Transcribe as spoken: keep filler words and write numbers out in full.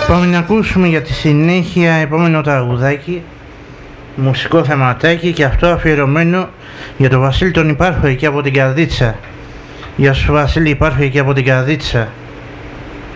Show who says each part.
Speaker 1: Πάμε να ακούσουμε για τη συνέχεια επόμενο τραγουδάκι, μουσικό θεματάκι, και αυτό αφιερωμένο για τον Βασίλη τον Υπάρχο εκεί από την Καρδίτσα. Γεια σου Βασίλη, Υπάρχο εκεί από την Καρδίτσα.